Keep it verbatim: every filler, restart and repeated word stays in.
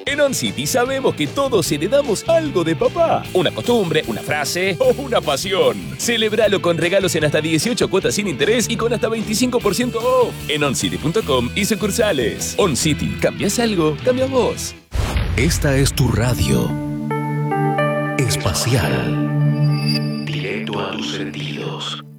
En OnCity sabemos que todos heredamos algo de papá. Una costumbre, una frase o una pasión. Celebralo con regalos en hasta dieciocho cuotas sin interés y con hasta veinticinco por ciento off. En oncity punto com y sucursales. OnCity. ¿Cambias algo? Cambia vos. Esta es tu radio. Espacial. Directo a tus sentidos.